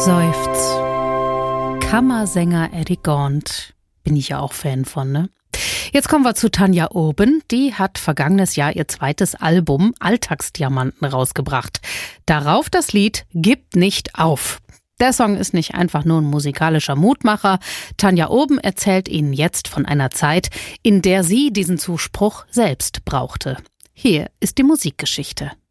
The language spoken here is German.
Seufz. Kammersänger Eddie Gaunt. Bin ich ja auch Fan von, ne? Jetzt kommen wir zu Tanja Oben. Die hat vergangenes Jahr ihr zweites Album Alltagsdiamanten rausgebracht. Darauf das Lied Gib nicht auf. Der Song ist nicht einfach nur ein musikalischer Mutmacher. Tanja Oben erzählt Ihnen jetzt von einer Zeit, in der sie diesen Zuspruch selbst brauchte. Hier ist die Musikgeschichte.